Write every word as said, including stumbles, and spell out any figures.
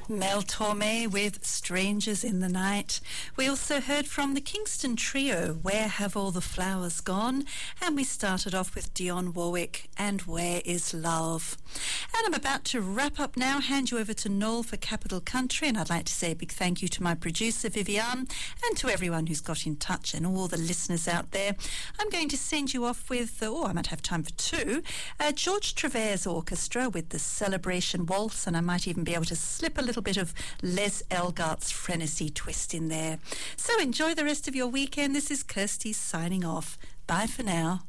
Mel Torme with Strangers in the Night. We also heard from the Kingston Trio, Where Have All the Flowers Gone? And we started off with Dionne Warwick and Where Is Love? And I'm about to wrap up now, hand you over to Noel for Capital Country, and I'd like to say a big thank you to my producer Vivian and to everyone who's got in touch and all the listeners out there. I'm going to send you off with, oh, I might have time for two, uh, George Trevor's Orchestra with the Celebration Waltz, and I might even be able to slip a little bit of Les Elgart's Frenesy twist in there. So enjoy the rest of your weekend. This is Kirsty signing off. Bye for now.